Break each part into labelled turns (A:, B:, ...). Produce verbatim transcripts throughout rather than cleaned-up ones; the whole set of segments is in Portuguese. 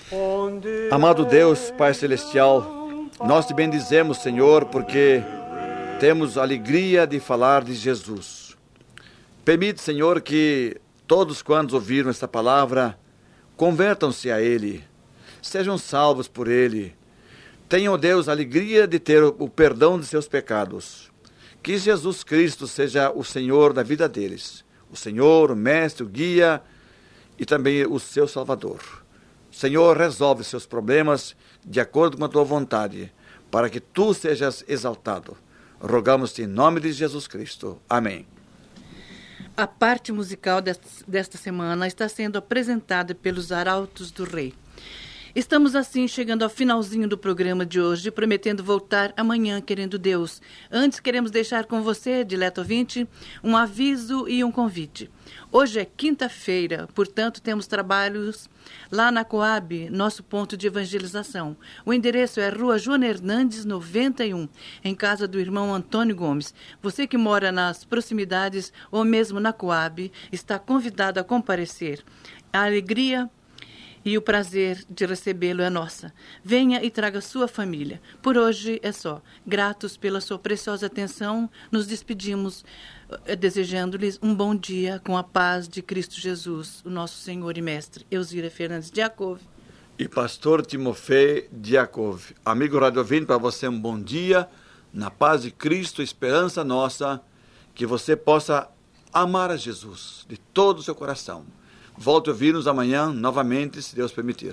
A: Amado Deus, Pai Celestial, nós te bendizemos, Senhor, porque temos a alegria de falar de Jesus. Permite, Senhor, que todos quantos ouviram esta palavra convertam-se a Ele, sejam salvos por Ele. Tenham, Deus, a alegria de ter o perdão de seus pecados. Que Jesus Cristo seja o Senhor da vida deles, o Senhor, o Mestre, o Guia e também o seu Salvador. Senhor, resolve seus problemas de acordo com a tua vontade, para que tu sejas exaltado. Rogamos-te em nome de Jesus Cristo. Amém.
B: A parte musical desta semana está sendo apresentada pelos Arautos do Rei. Estamos assim chegando ao finalzinho do programa de hoje, prometendo voltar amanhã, querendo Deus. Antes, queremos deixar com você, dileto ouvinte, um aviso e um convite. Hoje é quinta-feira, portanto, temos trabalhos lá na Coab, nosso ponto de evangelização. O endereço é Rua Joana Hernandes, noventa e um, em casa do irmão Antônio Gomes. Você que mora nas proximidades ou mesmo na Coab, está convidado a comparecer. A alegria e o prazer de recebê-lo é nossa. Venha e traga sua família. Por hoje é só. Gratos pela sua preciosa atenção, nos despedimos, desejando-lhes um bom dia com a paz de Cristo Jesus, o nosso Senhor e Mestre. Elzira Fernandes Diakov.
A: E pastor Timofei Diakov. Amigo rádio ouvinte, para você um bom dia, na paz de Cristo, esperança nossa, que você possa amar a Jesus de todo o seu coração. Volte a ouvir-nos amanhã, novamente, se Deus permitir.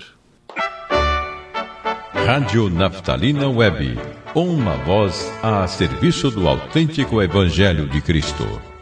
C: Rádio Naftalina Web, uma voz a serviço do autêntico Evangelho de Cristo.